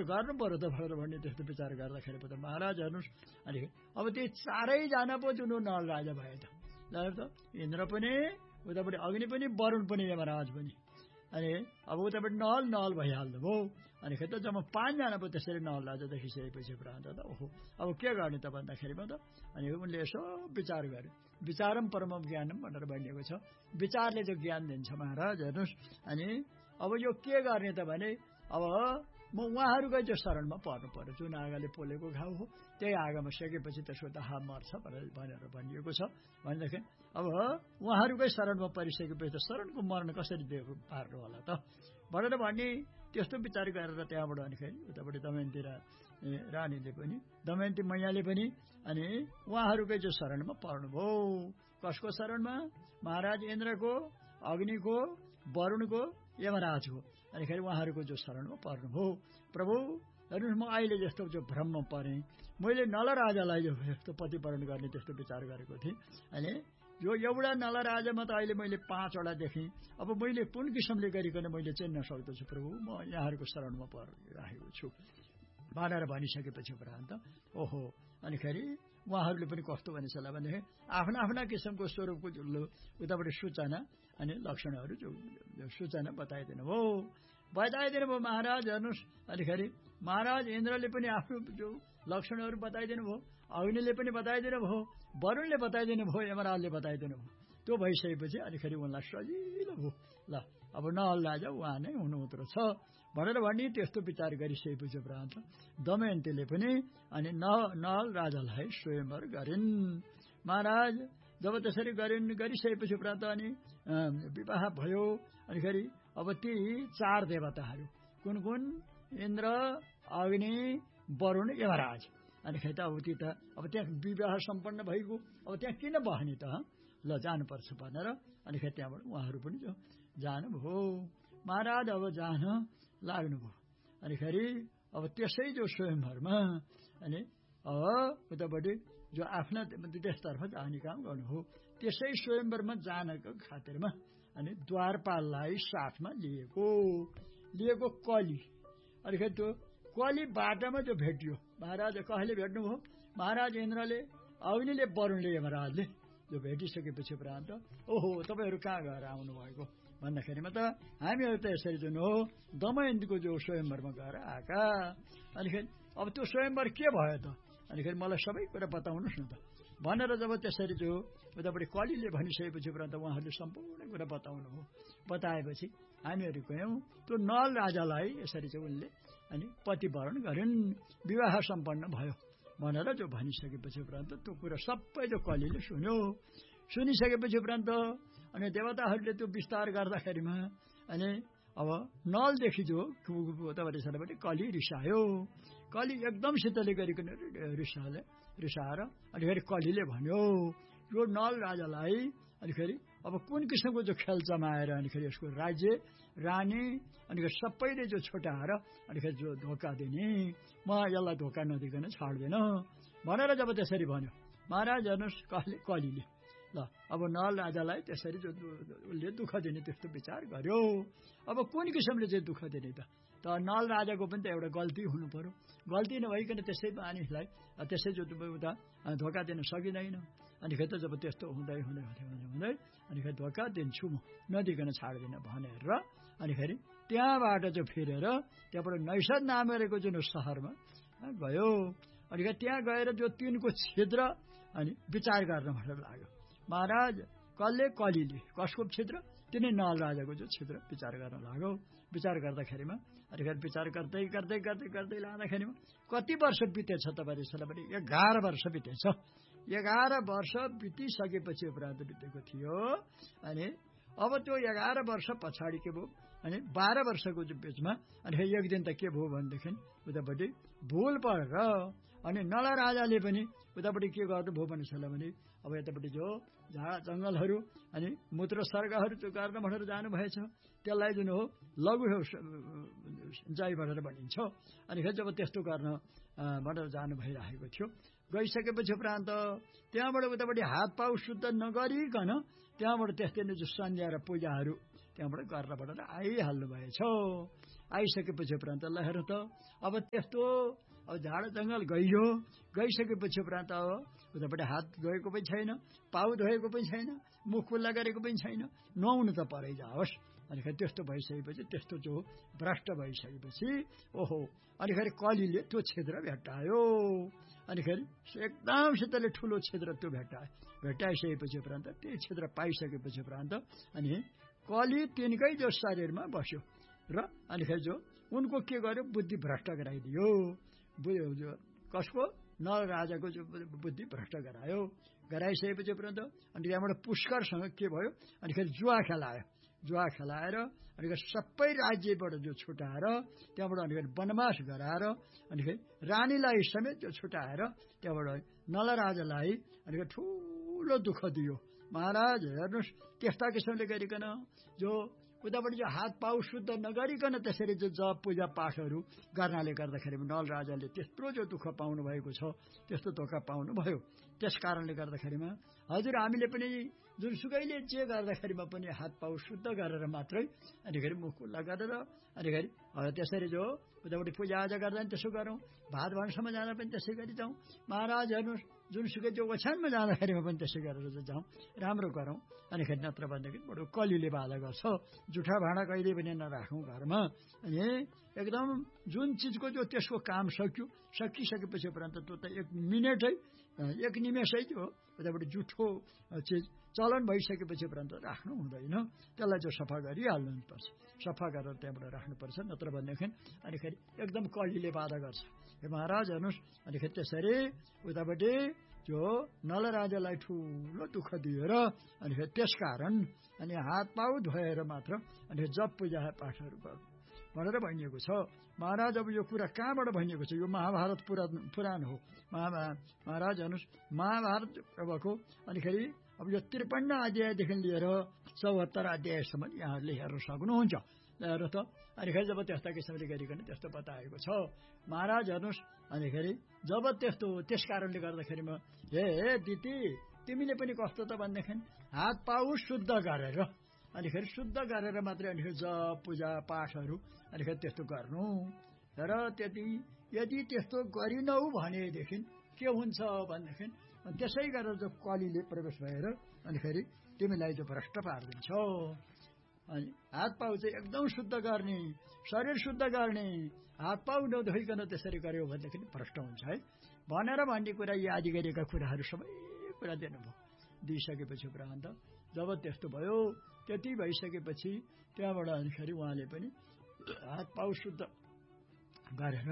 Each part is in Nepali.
गर्नु पर्यो त भनेर भन्ने त्यस्तो विचार गर्दाखेरि त महाराज हेर्नुहोस् अनि अब ती चारैजना पो जुन नल राजा भए त इन्द्र पनि उतापट्टि अग्नि पनि वरुण पनि यमराज पनि अनि अब उतापट्टि नल भइहाल्नु भयो अनि त जम्मा 5 जना पो त्यसरी नल राजा देखिसकेपछि प्रान्त त ओहो अब के गर्ने त भन्दाखेरिमा त अनि उनले यसो विचार गरे विचारम परम ज्ञानम भनेर भनिएको छ विचारले जो ज्ञान दिन्छ महाराज हेर्नुहोस् अनि अब यो के गर्ने त भने अब म उहाँहरूकै जो शरणमा पर्नु पर्यो जुन आगाले पोलेको घाउ हो त्यही आगामा सकेपछि त्यसको दाहा मर्छ भनेर भनिएको छ भनेदेखि अब उहाँहरूकै शरणमा परिसकेपछि त शरणको मरण कसरी दिएको पार्नु होला त भनेर भन्ने त्यस्तो विचार गरेर त्यहाँबाट अनिखेरि उताबाट दमयन्ती रानीले पनि दमयन्ती मैयाले पनि अनि उहाँहरूकै जो शरणमा पर्नुभयो कसको शरणमा महाराज इन्द्रको अग्निको वरुणको यमराजको अनिखेरि उहाँहरूको जो शरणमा पर्नुभयो प्रभु हेर्नुहोस् म अहिले जस्तो जो भ्रममा परेँ मैले नल राजालाई जो यस्तो पतिवरण गर्ने त्यस्तो विचार गरेको थिएँ अनि यो एउटा नल राजामा त अहिले मैले 5 वटा देखेँ अब मैले कुन किसिमले गरिकन मैले चिन्न सक्दछु प्रभु म यहाँहरूको शरणमा परिरहेको छु भनेर भनिसकेपछि उपरान्त ओहो अनिखेरि उहाँहरूले पनि कस्तो भनेछ होला भने आफ्ना आफ्ना किसिमको स्वरूपको उताबाट सूचना अनि लक्षणहरू जो सूचना बताइदिनु भयो महाराज हेर्नुहोस् अनिखेरि महाराज इन्द्रले पनि आफ्नो जो लक्षणहरू बताइदिनु भयो अग्निले पनि बताइदिनु भयो वरुणले बताइदिनु भयो यमराजले बताइदिनु भयो त्यो भइसकेपछि अनिखेरि उनलाई सजिलो भयो ल अब नल राजा उहाँ नै हुनुहुँदो छ भनेर भनी त्यस्तो विचार गरिसकेपछि उपरान्त दमयन्तीले पनि अनि नल राजालाई स्वयंवर गरिन् महाराज जब त्यसरी गरिसकेपछि उपरान्त अनि विवाह भयो अनिखेरि अब ती 4 देवताहरू कुन कुन इन्द्र अग्नि वरुण यमराज अनिखेरि त अब त्यहाँ विवाह सम्पन्न भएको अब त्यहाँ किन बहने त ल जानुपर्छ भनेर अनिखेरि त्यहाँबाट उहाँहरू पनि जो जानुभयो महाराज अब जान लाग्नुभयो अनिखेरि अब त्यसै जो स्वयंवरमा अनि अब उतापट्टि जो आफ्ना देशतर्फ जाने काम गर्नु हो त्यसै स्वयंवरमा जानको खातिरमा अनि द्वारपाललाई साथमा लिएको कली अनिखेरि त्यो कली बाटामा जो भेटियो महाराज कहिले भेट्नुभयो महाराज इन्द्रले अग्निले वरुणले यमराजले जो भेटिसकेपछि उपरान्त ओहो तपाईँहरू कहाँ गएर आउनु भएको भन्दाखेरिमा त हामीहरू त यसरी जुन हो दमयन्तीको जो स्वयंवरमा गएर आएका अनिखेरि अब त्यो स्वयंवर के भयो त अनिखेरि मलाई सबै कुरा बताउनुहोस् न त भनेर जब त्यसरी जो उतापट्टि कलीले भनिसकेपछि उपरान्त उहाँहरूले सम्पूर्ण कुरा बताएपछि हामीहरू गयौँ त्यो नल राजालाई यसरी चाहिँ उनले अनि पतिवरण गरिन् विवाह सम्पन्न भयो भनेर जो भनिसकेपछि उपरान्त त्यो कुरा सबै जो कलीले सुनिसकेपछि उपरान्त अनि देवताहरूले त्यो विस्तार गर्दाखेरिमा अनि अब नलदेखि जो उतापट्टि कली रिसायो कली एकदम शीतले गरिकन रिसाएर अनिखेरि कलीले भन्यो यो नल राजालाई अनिखेरि अब कुन किसिमको जो खेल जमाएर अनिखेरि यसको राज्य रानी अनिखेरि सबैले जो छोटाएर अनिखेरि जो धोका दिने म यसलाई धोका नदिकन छाड्दैन भनेर जब त्यसरी भन्यो महाराज हेर्नुहोस् कलीले ल अब नल राजालाई त्यसरी जो उसले दुःख दिने त्यस्तो विचार गर्यो अब कुन किसिमले चाहिँ दुःख दिने त नल राजाको पनि त एउटा गल्ती हुनु पर्यो गल्ती नभइकन त्यसै मानिसलाई त्यसै जो उता धोका दिन सकिँदैन अनिखेरि त जब त्यस्तो हुँदै अनिखेरि धोका दिन्छु म नदिकन छाड्दिन भनेर अनिखेरि त्यहाँबाट चाहिँ फिरेर त्यहाँबाट नैषद नामेको जुन सहरमा गयो अनिखेरि त्यहाँ गएर जो 3को छिद्र अनि विचार गर्न भनेर लाग्यो महाराज कलीले कसको छिद्र तिनै नल राजाको जो छिद्र विचार गर्न लाग्यो विचार गर्दाखेरिमा अनिखेरि विचार गर्दै लाँदाखेरिमा कति वर्ष बितेछ तपाईले यसलाई पनि 11 वर्ष बितेछ 11 वर्ष बितिसकेपछि उपरान्त बितेको थियो अनि अब त्यो 11 वर्ष पछाडि के भयो अनि 12 वर्षको बीचमा अनि एक दिन त के भयो भनेदेखि उतापट्टि भूल परेर अनि नल राजाले पनि उतापट्टि के गर्नुभयो भने अब यतापट्टि जो जंगलहरू अनि मूत्र सर्गहरू त्यो गर्न भनेर जानु भएछ त्यसलाई जुन हो लघु सिंचाइ भनेर भनिन्छ अनि जब त्यस्तो गर्न भनेर जानु भइरहेको थियो गइसकेपछि उपरान्त त्यहाँबाट उतापट्टि हात पाउ शुद्ध नगरिकन त्यहाँबाट त्यस्तै नै जो सन्ध्या र पूजाहरू त्यहाँबाट गर्नबाट आइहाल्नु भएछ। आइसकेपछि उपरान्त ल हेर्नु त अब त्यस्तो अब झाडा जङ्गल गइसकेपछि उपरान्त अब उतापट्टि हात धोएको पनि छैन, पाउ धोएको पनि छैन, मुख खुल्ला गरेको पनि छैन, नुहाउनु त परै जाओस्। अनिखेरि त्यस्तो भइसकेपछि त्यस्तो जो भ्रष्ट भइसकेपछि ओहो अनिखेरि कलीले त्यो छिद्र भेट्टायो। अनिखेरि एकदमसितले ठुलो छिद्र त्यो भेट्टाइसकेपछि उपरान्त त्यही छिद्र पाइसकेपछि उपरान्त अनि कली तिनकै जो शरीरमा बस्यो र अनिखेरि जो उनको के गर्यो बुद्धि भ्रष्ट गराइदियो। कसको नल राजाको जो बुद्धि भ्रष्ट गराइसकेपछि उपरान्त अनि त्यहाँबाट पुष्करसँग के भयो अनिखेरि जुवा खेलाएर अनिखेरि सबै राज्यबाट जो छुटाएर त्यहाँबाट अनिखेरि वनवास गराएर अनिखेरि रानीलाई समेत जो छुटाएर त्यहाँबाट नल राजालाई अनिखेरि ठुलो दुःख दियो। महाराज हेर्नुहोस् त्यस्ता किसिमले गरिकन जो उताबाट जो हात पाउ शुद्ध नगरिकन त्यसरी जो जप पूजा पाठहरू गर्नाले गर्दाखेरि नल राजाले त्यत्रो जो दुःख पाउनु भएको छ त्यस्तो धोका पाउनु भयो। त्यस कारणले गर्दाखेरिमा हजुर हामीले पनि जुनसुकैले जे गर्दाखेरिमा पनि हात पाउ शुद्ध गरेर मात्रै अनिखेरि मुख खुल्ला गरेर अनिखेरि त्यसरी जो उतापट्टि पूजाआजा गर्दा पनि त्यसो गरौँ, भात भान्सामा जाँदा पनि त्यसै गरी जाउँ। महाराज हेर्नुहोस् जुनसुकै जो ओछ्यानमा जाँदाखेरिमा पनि त्यसै गरेर जाउँ, राम्रो गरौँ। अनिखेरि नत्र भनेदेखि बडो कलीले बाधा गर्छ। जुठा भाँडा कहिले पनि नराखौँ घरमा। अनि एकदम जुन चिजको जो त्यसको काम सकिसकेपछि उपरान्त त्यो त एक निमेषै त्यो उताबाट जुठो चिज चलन भइसकेपछि उपरान्त राख्नु हुँदैन। त्यसलाई जो सफा गरिहाल्नुपर्छ, सफा गरेर त्यहाँबाट राख्नुपर्छ। नत्र भनेदेखि अनिखेरि एकदम कलीले बाधा गर्छ। हे महाराज हेर्नुहोस् अनिखेरि त्यसरी उतापट्टि जो नल राजालाई ठुलो दुःख दिएर अनिखेरि त्यसकारण अनि हात पाउ धोएर मात्र अनि जप पूजा पाठहरू गर्नु भनेर भनिएको छ। महाराज अब यो कुरा कहाँबाट भनिएको छ? यो महाभारत पुराण हो। महाराज हेर्नुहोस् महाभारत अबको अनिखेरि अब यो 53 अध्यायदेखि लिएर 74 अध्यायसम्म यहाँहरूले हेर्न सक्नुहुन्छ। हेर्नु त अनिखेरि जब त्यस्ता किसिमले गरिकन त्यस्तो बताएको छ। महाराज हेर्नुहोस् अनिखेरि जब त्यस्तो त्यस कारणले गर्दाखेरिमा हे दिदी तिमीले पनि कस्तो त भनेदेखि हात पाउ शुद्ध गरेर अनिखेरि शुद्ध गरेर मात्रै अनिखेरि जप पूजा पाठहरू अनिखेरि त्यस्तो गर्नु र यदि त्यस्तो गरिनौ भनेदेखि के हुन्छ भनेदेखि त्यसै गरेर जो कलीले प्रवेश भएर अनिखेरि तिमीलाई जो भ्रष्ट पारिदिन्छ। अनि हात पाउ चाहिँ एकदम शुद्ध गर्ने, शरीर शुद्ध गर्ने, हात पाउ नधोइकन त्यसरी गर्यो भनेदेखि भ्रष्ट हुन्छ है भनेर भन्ने कुरा यी आदि गरेका कुराहरू सबै कुरा दिइसकेपछि उपरान्त जब त्यस्तो भयो त्यति भइसकेपछि त्यहाँबाट अनिखेरि उहाँले पनि हात पाउ शुद्ध गरेर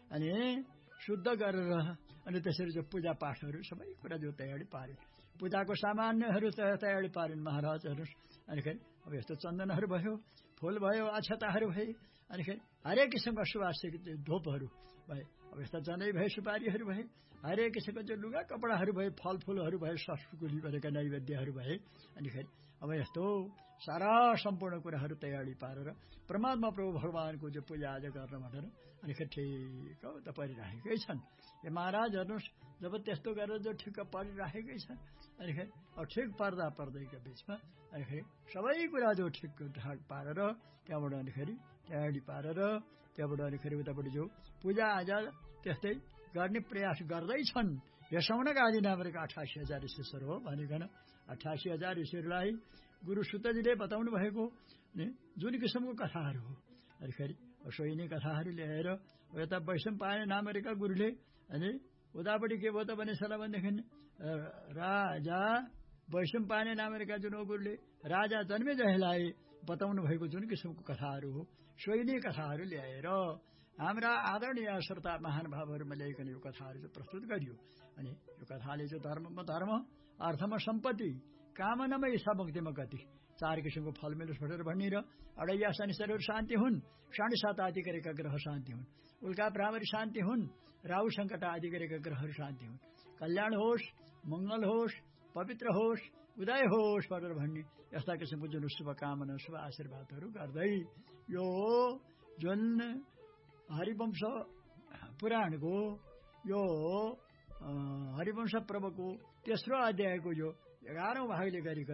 अनि त्यसरी जो पूजा पाठहरू सबै कुरा जो तयारी पारे, पूजाको सामान्यहरू तयारी पारिन्। महाराजहरू अनिखेरि अब यस्तो चन्दनहरू भयो, फुल भयो, अक्षताहरू भए, अनिखेरि हरेक किसिमका सुवासिक धोपहरू भए, अब यस्ता जनै भए, सुपारीहरू भए, हरेक किसिमको जो लुगा कपडाहरू भए, फलफुलहरू भए, ससुकुली गरेका नैवेद्यहरू भए। अनिखेरि अब यस्तो सारा सम्पूर्ण कुराहरू तयारी पारेर परमात्मा प्रभु भगवानको जो पूजा आज गर्न भनेर अनिखेरि ठिक त परिराखेकै छन्। यो महाराज हेर्नुहोस् जब त्यस्तो गरेर जो ठिक्क परिराखेकै छन् अनिखेरि अब ठिक पर्दैका बिचमा अनिखेरि सबै कुरा जो ठिक ठाक पारेर त्यहाँबाट अनिखेरि तयारी पारेर त्यहाँबाट अनिखेरि उतापट्टि जो पूजा आजा त्यस्तै गर्ने प्रयास गर्दैछन्। यशौनका आदि नामका 88,000 ऋषिहरू हो भनिकन 88,000 ऋषिहरूलाई गुरु सुतजीले बताउनु भएको जुन किसिमको कथाहरू हो अनिखेरि सोही कथाहरू ल्याएर यता वैशम्पायन नामका गुरुले अनि उतापट्टि के भयो त भने सला भनेदेखि राजा वैशम्पायन नामका जुन गुरुले राजा जन्मेजयलाई बताउनु भएको जुन किसिमको कथाहरू हो सोही कथाहरू ल्याएर हाम्रा आदरणीय श्रोता महानुभावहरूमा ल्याइकन यो कथाहरू चाहिँ प्रस्तुत गरियो। अनि यो कथाले चाहिँ धर्ममा धर्म, अर्थमा सम्पत्ति, कामनामा इच्छा मुक्तिमा गति 4 किसिमको फल मिलोस् भनेर भनिएर अडैया शनिश्चरहरू शान्ति हुन्, 7.5 आदि गरेका ग्रह शान्ति हुन्, उल्का भ्रामरी शान्ति हुन्, राहु सङ्कट आदि गरेका ग्रहहरू शान्ति हुन्, कल्याण होस्, मङ्गल होस्, पवित्र होस्, उदय होस् भनेर भन्ने यस्ता किसिमको जुन शुभकामना शुभ आशीर्वादहरू गर्दै यो जुन हरिवंश पुराणको यो हरिवंश पर्वको तेस्रो अध्यायको यो 11औं भागले गरिकन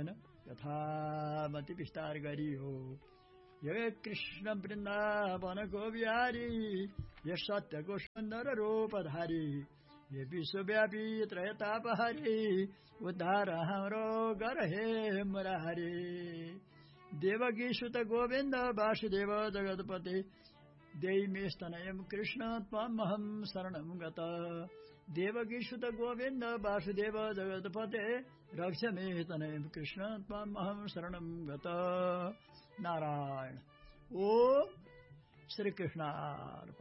यथामति विस्तार गरियो हे कृष्ण वृन्दावनको बिहारी हे सत्यको सुन्दर रूपधारी हे विश्वव्यापी त्रयतापहारी उद्धार हाम्रो गर हे मुरारी देवकी सुत गोविन्द वासुदेव जगतपते देयिमेस्तनयम् कृष्ण त्वामहं शरणं गत देवकी सुत गोविन्द वासुदेव जगतपते रक्ष मे तनयम् कृष्ण त्वामहं शरणं गत नारायण। ओम श्री कृष्ण।